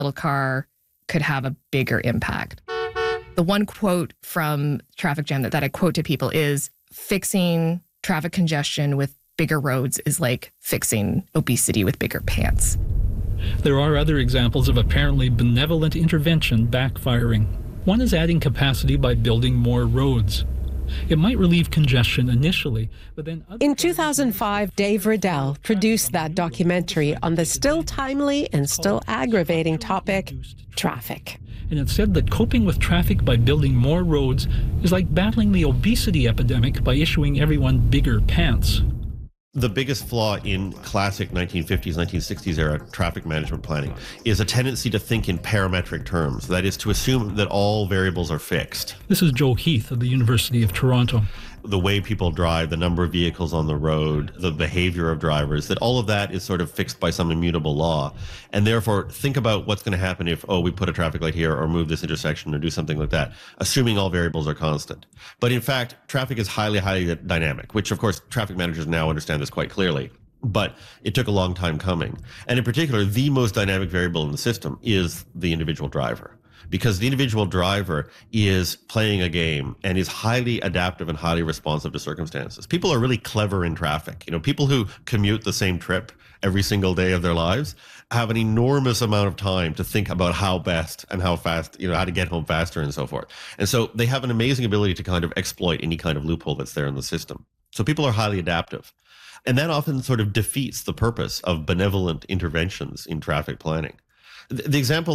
little car could have a bigger impact. The one quote from Traffic Jam that I quote to people is, fixing traffic congestion with bigger roads is like fixing obesity with bigger pants. There are other examples of apparently benevolent intervention backfiring. One is adding capacity by building more roads. It might relieve congestion initially, but then... In 2005, Dave Riddell produced that documentary on the still timely and still aggravating topic, traffic. And it said that coping with traffic by building more roads is like battling the obesity epidemic by issuing everyone bigger pants. The biggest flaw in classic 1950s, 1960s era traffic management planning is a tendency to think in parametric terms. That is, to assume that all variables are fixed. This is Joe Heath of the University of Toronto. The way people drive, the number of vehicles on the road, the behavior of drivers, that all of that is sort of fixed by some immutable law. And therefore, think about what's going to happen if, we put a traffic light here or move this intersection or do something like that, assuming all variables are constant. But in fact, traffic is highly, highly dynamic, which of course traffic managers now understand this quite clearly. But it took a long time coming. And in particular, the most dynamic variable in the system is the individual driver. Because the individual driver is playing a game and is highly adaptive and highly responsive to circumstances. People are really clever in traffic. People who commute the same trip every single day of their lives have an enormous amount of time to think about how best and how fast, how to get home faster and so forth. And so they have an amazing ability to kind of exploit any kind of loophole that's there in the system. So people are highly adaptive. And that often sort of defeats the purpose of benevolent interventions in traffic planning. The example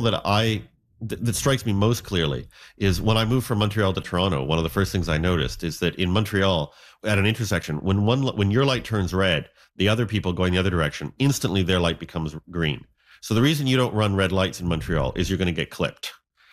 that strikes me most clearly is when I moved from Montreal to Toronto, one of the first things I noticed is that in Montreal, at an intersection, when your light turns red, the other people going the other direction, instantly their light becomes green. So the reason you don't run red lights in Montreal is you're going to get clipped.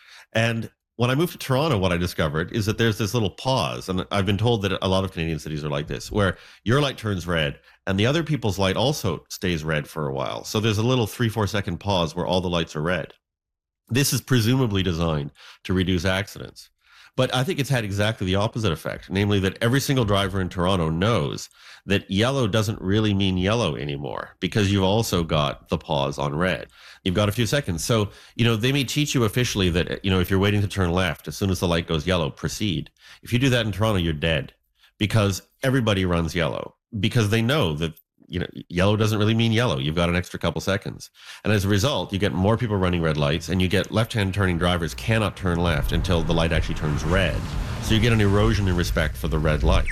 And when I moved to Toronto, what I discovered is that there's this little pause, and I've been told that a lot of Canadian cities are like this, where your light turns red and the other people's light also stays red for a while. So there's a little 3-4 second pause where all the lights are red. This is presumably designed to reduce accidents. But I think it's had exactly the opposite effect, namely that every single driver in Toronto knows that yellow doesn't really mean yellow anymore because you've also got the pause on red. You've got a few seconds. So, they may teach you officially that, if you're waiting to turn left, as soon as the light goes yellow, proceed. If you do that in Toronto, you're dead because everybody runs yellow because they know that yellow doesn't really mean yellow. You've got an extra couple seconds. And as a result, you get more people running red lights and you get left-hand turning drivers cannot turn left until the light actually turns red. So you get an erosion in respect for the red light.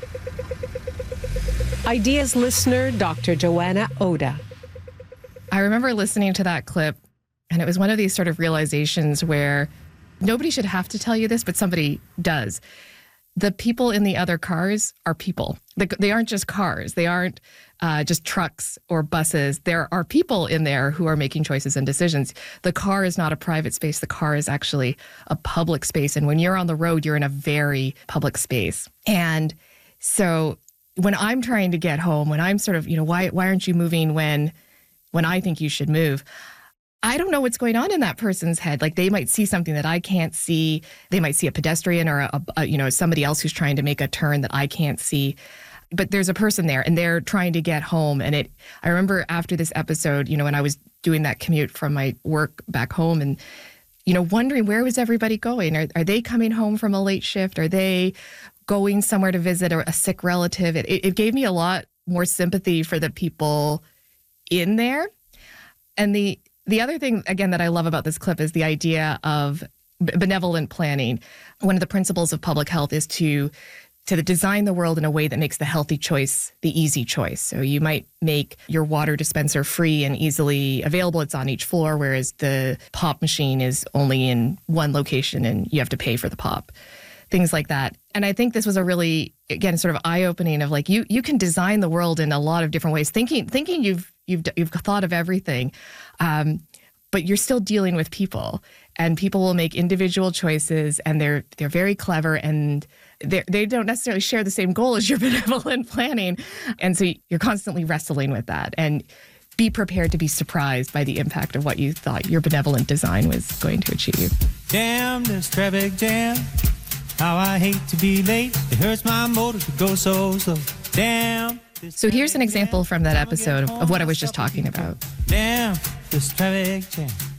Ideas listener, Dr. Joanna Oda. I remember listening to that clip, and it was one of these sort of realizations where nobody should have to tell you this, but somebody does. The people in the other cars are people. They aren't just cars. They aren't just trucks or buses. There are people in there who are making choices and decisions. The car is not a private space. The car is actually a public space. And when you're on the road, you're in a very public space. And so when I'm trying to get home, when I'm sort of, why aren't you moving when I think you should move? I don't know what's going on in that person's head. Like they might see something that I can't see. They might see a pedestrian or somebody else who's trying to make a turn that I can't see. But there's a person there and they're trying to get home. And I remember after this episode, when I was doing that commute from my work back home and, wondering where was everybody going? Are they coming home from a late shift? Are they going somewhere to visit a sick relative? It gave me a lot more sympathy for the people in there. And the other thing, again, that I love about this clip is the idea of benevolent planning. One of the principles of public health is to design the world in a way that makes the healthy choice the easy choice. So you might make your water dispenser free and easily available. It's on each floor, whereas the pop machine is only in one location and you have to pay for the pop. Things like that. And I think this was a really, again, sort of eye-opening of like, you can design the world in a lot of different ways, thinking you've thought of everything, but you're still dealing with people, and people will make individual choices, and they're very clever, and they don't necessarily share the same goal as your benevolent planning, and so you're constantly wrestling with that, and be prepared to be surprised by the impact of what you thought your benevolent design was going to achieve. Damn this traffic jam. How I hate to be late. It hurts my motor to go so slow. Damn. So here's an example from that episode of what I was just talking about. Damn, this traffic jam.